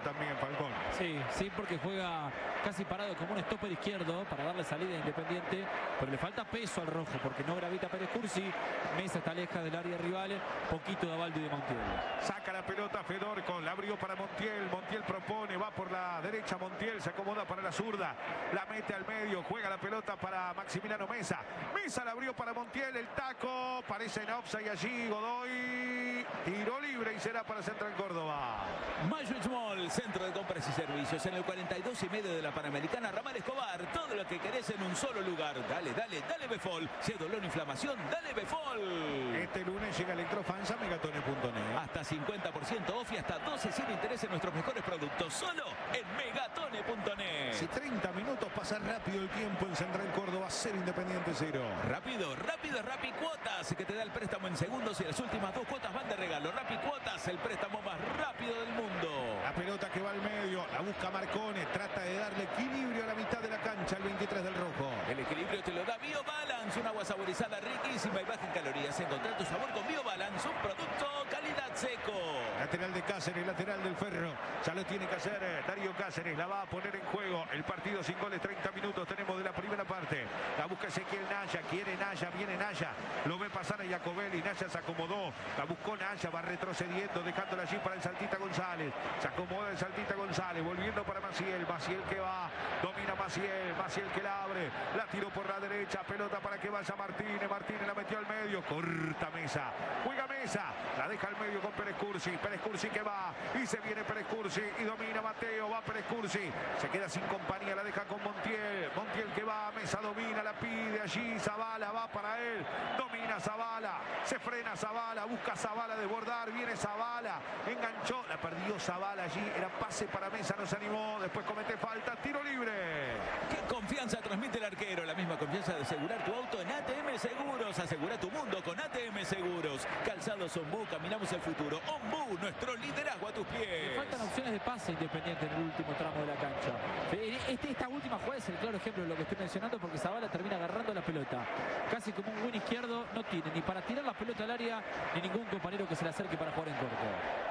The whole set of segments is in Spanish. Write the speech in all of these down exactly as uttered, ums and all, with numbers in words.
también, Falcón. Sí, sí, porque juega casi parado como un stopper izquierdo para darle salida a Independiente, pero le falta peso al rojo porque no gravita Pérez Cursi. Mesa está lejos del área rival, poquito de Abaldo y de Montiel. Saca la pelota Fedorco, la abrió para Montiel, Montiel propone, va por la derecha Montiel, se acomoda para la zurda, la mete al medio, juega la pelota para Maximiliano Mesa. Mesa la abrió para Montiel, el taco, parece en offside allí, Godoy, tiro libre y será para Central Córdoba. Majwitz Mall, centro de compras y servicios, en el cuarenta y dos y medio de la Panamericana, Ramal Escobar, todo lo que querés en un solo lugar. Dale, dale, dale Befol, si hay dolor o inflamación, dale Befol. Este lunes llega Electrofans a megatone punto net. Hasta cincuenta por ciento off y hasta doce sin interés en nuestros mejores productos, solo en megatone punto net. Si treinta minutos pasa rápido el tiempo en Central Córdoba, cero Independiente cero. Rápido, rápido, Rappi Cuotas, que te da el préstamo en segundos y las últimas dos cuotas van de regalo. Rappi Cuotas, el préstamo más rápido del mundo. La pelota que va al medio, la busca Marcone, trata de darle equilibrio a la mitad de la cancha, el veintitrés del rojo. El equilibrio te lo da BioBalance, un agua saborizada riquísima y baja en calorías. Encontrar tu sabor con BioBalance, un producto calidad seco. Lateral de Cáceres, lateral del Ferro. Ya lo tiene que hacer eh, Darío Cáceres. La va a poner en juego. El partido sin goles, treinta minutos tenemos de la primera parte. La busca Ezequiel Naya. Quiere Naya, viene Naya. Lo ve pasar a Jacobelli. Naya se acomodó. La buscó Naya, va retrocediendo, dejándola allí para el Saltita González. Se acomoda el Saltita González. Volviendo para Maciel. Maciel que va. Domina Maciel. Maciel que la abre. La tiró por la derecha. Pelota para que vaya Martínez. Martínez la metió al medio. Corta Mesa. Juega Mesa. La deja al medio con Pérez Cursi. Pérez Cursi que va. Y se viene Pérez Cursi. Y domina Mateo. Va Pérez Cursi. Se queda sin compañía. La deja con Montiel. Montiel que va. Mesa domina. La pide allí. Zabala va para él. Domina Zabala. Se frena Zabala. Busca Zabala desbordar. Viene Zabala. Enganchó. La perdió Zabala allí. Era pase para Mesa. No se animó. Después comete falta. Tiro libre. ¿Qué confianza transmite el arquero? La misma confianza de asegurar tu auto en A T M Seguros. Asegura tu mundo con A T M Seguros. Calzados Ombú. Caminamos el futuro. Ombú, nuestro liderazgo a tus pies. Le faltan opciones de pase Independiente en el último tramo de la cancha. Este, esta última jugada es el claro ejemplo de lo que estoy mencionando, porque Zabala termina agarrando la pelota. Casi como un buen izquierdo, no tiene ni para tirar la pelota al área, ni ningún compañero que se le acerque para jugar en corto.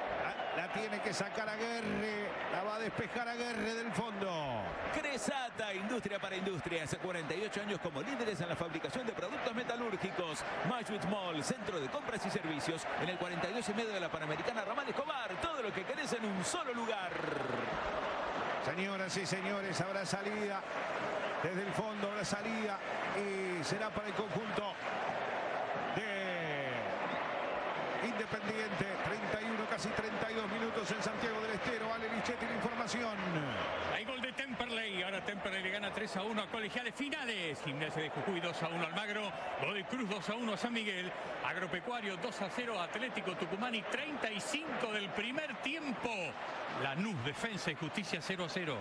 La, la tiene que sacar a Guerre. La va a despejar a Guerre del fondo. Cresata, industria para industrias. cuarenta y ocho años como líderes en la fabricación de productos metalúrgicos. Majwitz Mall, centro de compras y servicios. En el cuarenta y dos y medio de la Panamericana, Ramal Escobar. Todo lo que querés en un solo lugar. Señoras y señores, habrá salida. Desde el fondo habrá salida. Y será para el conjunto de Independiente. treinta y uno, casi treinta y dos minutos en Santiago del Estero. Ale Lichetti, la información. Hay gol de Temperley. Ahora Temperley le gana tres a uno a Colegiales. Finales. Gimnasia de Jujuy dos a uno Almagro. Godoy Cruz dos a uno a San Miguel. Agropecuario dos a cero Atlético Tucumán. Y treinta y cinco del primer tiempo. Lanús, Defensa y Justicia cero a cero.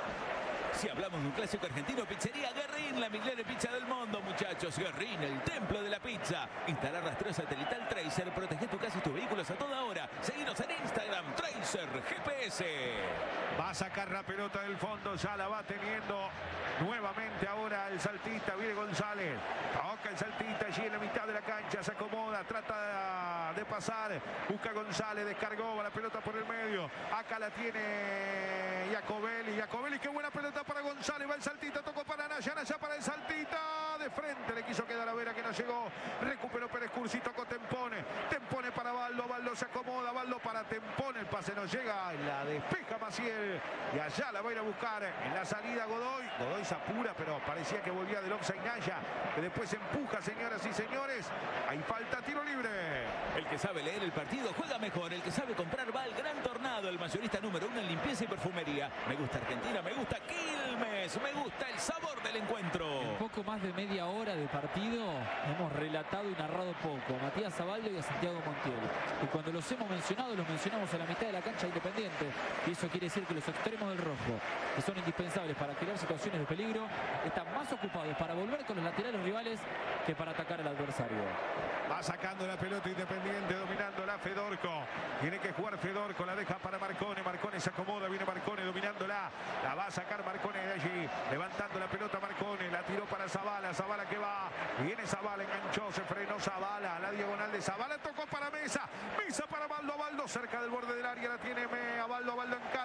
Si hablamos de un clásico argentino, Pizzería Guerrín, la mejor pizza del mundo, muchachos. Guerrín, el templo de la pizza. Instalar rastreo satelital Tracer, protege tu casa y tus vehículos a toda hora. Seguinos en Instagram, Tracer G P S. Va a sacar la pelota del fondo, ya la va teniendo nuevamente ahora el Saltita. Viene González, toca el Saltita allí en la mitad de la cancha, se acomoda, trata de pasar, busca González, descargó, va la pelota por el medio. Acá la tiene Jacobelli, Jacobelli, qué buena pelota para González, va el Saltita, tocó para Naya, Naya para el Saltita, de frente le quiso quedar a Vera que no llegó, recuperó Pérez Cursi, tocó Tempone, Tempone para Baldo, Baldo se acomoda, Baldo para Tempone, el pase no llega, la despeja Maciel y allá la va a ir a buscar en la salida Godoy, Godoy se apura pero parecía que volvía del offside Naya, que después empuja, señoras y señores, hay falta, tiro libre. El que sabe leer el partido juega mejor, el que sabe comprar va al Gran Tornado, el mayorista número uno en limpieza y perfumería. Me gusta Argentina, me gusta Quilmes, me gusta el sabor del encuentro. En poco más de media hora de partido hemos relatado y narrado poco a Matías Zabaldo y a Santiago Montiel. Y cuando los hemos mencionado, los mencionamos a la mitad de la cancha Independiente. Y eso quiere decir que los extremos del rojo, que son indispensables para crear situaciones de peligro, están más ocupados para volver con los laterales rivales que para atacar al adversario. Va sacando la pelota Independiente, dominando la Fedorco. Tiene que jugar Fedorco, la deja para Marcone. Marcone se acomoda, viene Marcone dominándola. La va a sacar Marcone de allí. Levantando la pelota Marcone, la tiró para Zabala. Zabala que va. Viene Zabala, enganchó, se frenó Zabala. La diagonal de Zabala, tocó para Mesa. Mesa para Baldo, Baldo cerca del borde del área. La tiene a Baldo, Baldo en cara.